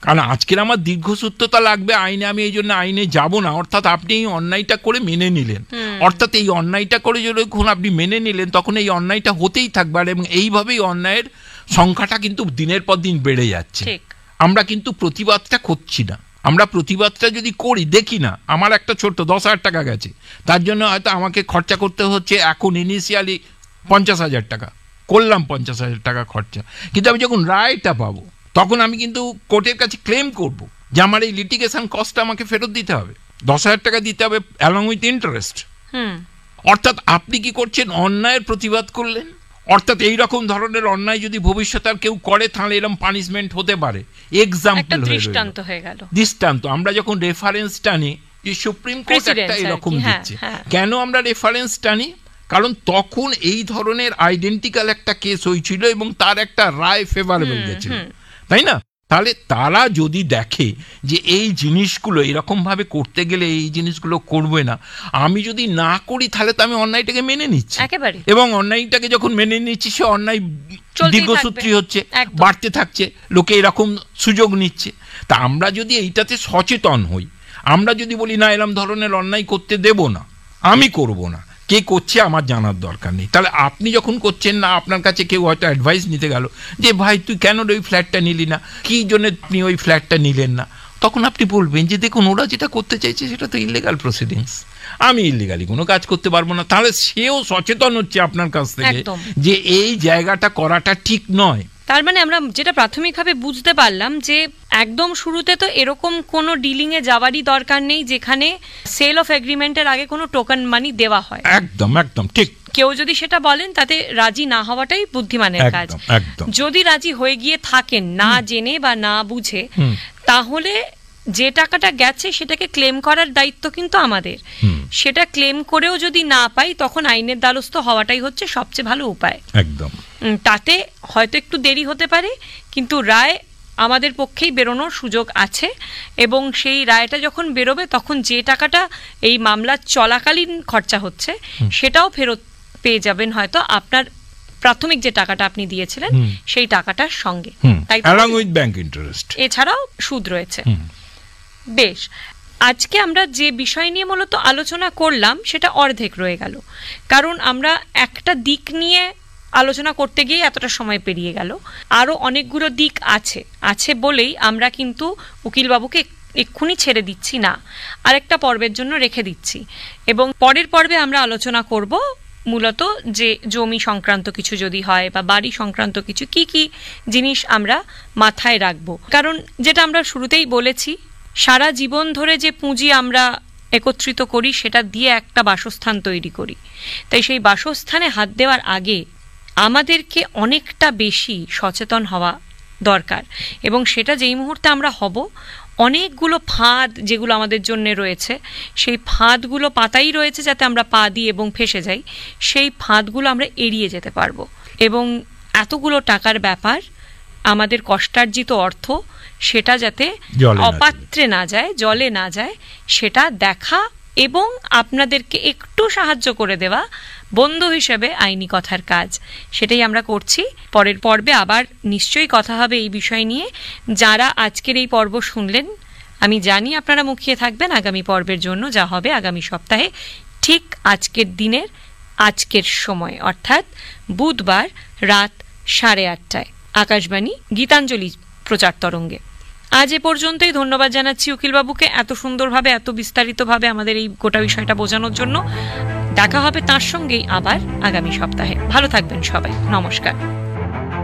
কারণ আজকের আমার দীর্ঘসূত্রতা লাগবে আইনে, আমি এই জন্য আইনে যাব না। অর্থাৎ আপনি এই অন্যায়টা করে মেনে নিলেন, অর্থাৎ এই অন্যায়টা করে যখন আপনি মেনে নিলেন তখন এই অন্যায়টা হতেই থাকবে, এবং এইভাবেই অন্যায়ের সংখ্যাটা কিন্তু দিনের পর দিন বেড়ে যাচ্ছে। আমরা কিন্তু প্রতিবাদটা করছি না। আমরা প্রতিবাদটা যদি করি, দেখি না আমার একটা ছোট্ট 10,000 টাকা গেছে, তার জন্য হয়তো আমাকে খরচা করতে হচ্ছে এখন ইনিশিয়ালি 50,000 টাকা, করলাম 50,000 টাকা খরচা, কিন্তু আমি যখন রায়টা পাবো তখন আমি কিন্তু কোর্টের কাছে ক্লেম করব যে আমার এই লিটিগেশন কস্টটা আমাকে ফেরত দিতে হবে, 10,000 টাকা দিতে হবে অ্যালং উইথ ইন্টারেস্ট। অর্থাৎ আপনি কি করছেন? অন্যায়ের প্রতিবাদ করলেন। অর্থাৎ এইরকম ধরনের অন্যায় যদি ভবিষ্যতে আর কেউ করে তাহলে এরকম পানিশমেন্ট হতে পারে। এক্সাম্পল হয়ে গেল, দৃষ্টান্ত। আমরা যখন রেফারেন্স টানি যে সুপ্রিম কোর্ট একটা এরকম দিচ্ছে, কেন আমরা রেফারেন্স টানি? কারণ তখন এই ধরনের আইডেন্টিক্যাল একটা কেস হয়েছিল এবং তার একটা রায় ফেভারেবল গেছিল, তাই না? তাহলে তারা যদি দেখে যে এই জিনিসগুলো এরকম ভাবে করতে গেলে এই জিনিসগুলো করবে না, আমি যদি না করি তাহলে তো আমি অন্যায়টাকে মেনে নিচ্ছি, এবং অন্যায়টাকে যখন মেনে নিচ্ছি সে অন্যায় দীর্ঘসূত্রী হচ্ছে, বাড়তে থাকছে, লোকে এরকম সুযোগ নিচ্ছে। তা আমরা যদি এইটাতে সচেতন হই, আমরা যদি বলি না এরকম ধরনের অন্যায় করতে দেব না, আমি করব না, কে করছে আমার জানার দরকার নেই, তাহলে আপনি যখন করছেন না, আপনার কাছে কেউ হয়তো অ্যাডভাইস নিতে গেল যে ভাই তুই কেন ওই ফ্ল্যাটটা নিলি না, কী জন্য আপনি ওই ফ্ল্যাটটা নিলেন না, তখন আপনি বলবেন যে দেখুন ওরা যেটা করতে চাইছে সেটা তো ইলিগাল প্রসিডিংস, আমি ইলিগালি কোনো কাজ করতে পারবো না। তাহলে সেও সচেতন হচ্ছে আপনার কাছ থেকে যে এই জায়গাটা করাটা ঠিক নয়। তার মানে আমরা যেটা প্রাথমিকভাবে বুঝতে পারলাম যে একদম শুরুতে তো এরকম কোনো ডিলিং এ যাওয়ারই দরকার নেই যেখানে সেল অফ এগ্রিমেন্টের আগে কোনো টোকেন মানি দেওয়া হয়। একদম একদম ঠিক। কেউ যদি সেটা বলেন তাতে রাজি না হওয়াটাই বুদ্ধিমানের কাজ। যদি রাজি হয়ে গিয়ে থাকেন না জেনে বা না বুঝে, তাহলে যে টাকাটা গেছে সেটাকে ক্লেম করার দায়িত্ব কিন্তু আমাদের। সেটা ক্লেম করেও যদি না পাই তখন আইনের দ্বারস্থ হওয়াটাই হচ্ছে সবচেয়ে ভালো উপায়। একদম। তাতে হয়তো একটু দেরি হতে পারে, কিন্তু রায় আমাদের পক্ষেই বেরোনোর সুযোগ আছে, এবং সেই রায়টা যখন বেরোবে তখন যে টাকাটা এই মামলা চলাকালীন খরচা হচ্ছে সেটাও ফেরত পেয়ে যাবেন হয়তো আপনার প্রাথমিক যে টাকাটা আপনি দিয়েছিলেন সেই টাকাটার সঙ্গে, along with bank interest। এছাড়াও সুদ রয়েছে। বেশ, আজকে আমরা যে বিষয় নিয়ে মূলত আলোচনা করলাম সেটা অর্ধেক রয়ে গেল, কারণ আমরা একটা দিক নিয়ে আলোচনা করতে গিয়ে এতটা সময় পেরিয়ে গেল। আরো অনেকগুলো দিক আছে বলেই আমরা কিন্তু উকিলবাবুকে এক্ষুনি ছেড়ে দিচ্ছি না, আরেকটা পর্বের জন্য রেখে দিচ্ছি, এবং পরের পর্বে আমরা আলোচনা করব মূলত যে জমি সংক্রান্ত কিছু যদি হয় বা বাড়ি সংক্রান্ত কিছু কি কি জিনিস আমরা মাথায় রাখবো। কারণ যেটা আমরা শুরুতেই বলেছি, সারা জীবন ধরে যে পুঁজি আমরা একত্রিত করি সেটা দিয়ে একটা বাসস্থান তৈরি করি, তাই সেই বাসস্থানে হাত দেওয়ার আগে আমাদেরকে অনেকটা বেশি সচেতন হওয়া দরকার, এবং সেটা যেই মুহূর্তে আমরা হব, অনেকগুলো ফাঁদ যেগুলো আমাদের জন্য রয়েছে সেই ফাঁদগুলো পাতাই রয়েছে যাতে আমরা পা দিই এবং ফেঁসে যাই, সেই ফাঁদগুলো আমরা এড়িয়ে যেতে পারবো। এবং এতগুলো টাকার ব্যাপার, আমাদের কষ্টার্জিত অর্থ সেটা যাতে অপাত্রে না যায়, জলে না যায়, সেটা দেখা এবং আপনাদেরকে একটু সাহায্য করে দেওয়া বন্ধু হিসেবে আইনি কথার কাজ, সেটাই আমরা করছি। পরের পর্বে আবার নিশ্চয়ই কথা হবে এই বিষয় নিয়ে। যারা আজকের এই পর্ব শুনলেন, আমি জানি আপনারা মুখিয়ে থাকবেন আগামী পর্বের জন্য, যা হবে আগামী সপ্তাহে ঠিক আজকের দিনের আজকের সময়, অর্থাৎ বুধবার রাত 8:30টায় আকাশবাণী গীতাঞ্জলি প্রচার তরঙ্গে। আজ এ পর্যন্তই। ধন্যবাদ জানাচ্ছি উকিলবাবুকে এত সুন্দরভাবে, এত বিস্তারিতভাবে আমাদের এই গোটা বিষয়টা বোঝানোর জন্য। দেখা হবে তার সঙ্গেই আবার আগামী সপ্তাহে। ভালো থাকবেন সবাই, নমস্কার।